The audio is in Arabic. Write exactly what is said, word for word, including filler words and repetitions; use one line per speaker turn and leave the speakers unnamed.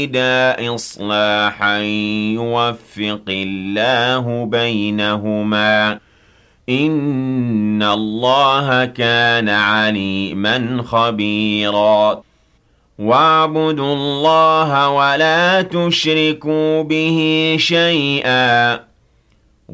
يريدا إصلاحا يوفق الله بينهما إن الله كان عليما خبيرا واعبدوا الله ولا تشركوا به شيئا